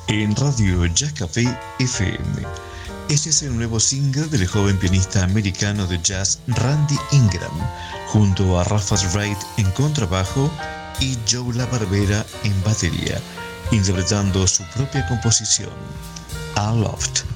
en Radio Jazz Café FM. Este es el nuevo single del joven pianista americano de jazz Randy Ingram, junto a Rafa Wright en contrabajo y Joe La Barbera en batería, interpretando su propia composición, I Loved.